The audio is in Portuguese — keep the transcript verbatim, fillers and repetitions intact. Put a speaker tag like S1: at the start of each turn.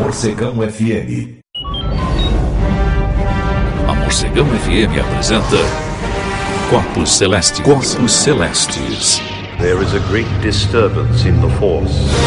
S1: Morcegão F M.
S2: A Morcegão F M apresenta Corpos Celestes. Corpos Celestes.
S3: There is a great disturbance in the force.